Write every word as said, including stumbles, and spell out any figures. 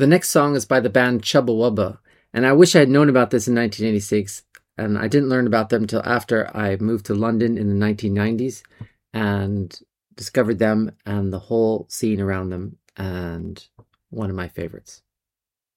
The next song is by the band Chubba Wubba, and I wish I had known about this in nineteen eighty-six, and I didn't learn about them until after I moved to London in the nineteen nineties and discovered them and the whole scene around them, and one of my favorites.